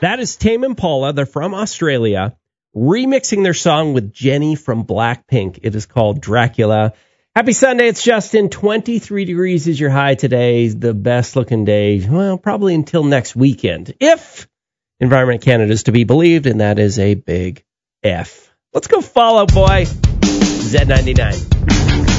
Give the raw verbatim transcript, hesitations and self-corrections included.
That is Tame Impala. They're from Australia, remixing their song with Jenny from Blackpink. It is called Dracula. Happy Sunday. It's Justin. twenty-three degrees is your high today. The best looking day, well, probably until next weekend, if Environment Canada is to be believed, and that is a big F. Let's go Fall Out Boy. Z ninety-nine.